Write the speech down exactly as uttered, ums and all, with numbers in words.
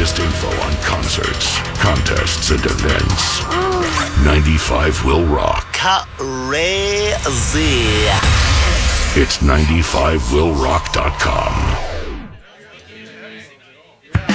latest info on concerts, contests, and events. ninety-five will rock. Crazy. It's ninety five will rock dot com.